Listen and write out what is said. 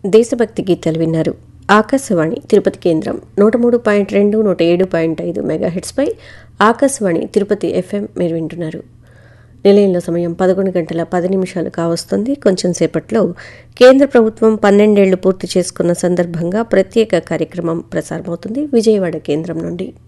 దేశభక్తి గీతాలు విన్నారు. ఆకాశవాణి తిరుపతి కేంద్రం 103.2 107.5 మెగాహెట్స్పై ఆకాశవాణి తిరుపతి ఎఫ్ఎం మీరు వింటున్నారు. నిలయంలో సమయం 11 గంటల 10 నిమిషాలు కావస్తుంది. కొంచెం సేపట్లో కేంద్ర ప్రభుత్వం 12 ఏళ్లు పూర్తి చేసుకున్న సందర్భంగా ప్రత్యేక కార్యక్రమం ప్రసారమవుతుంది విజయవాడ కేంద్రం నుండి.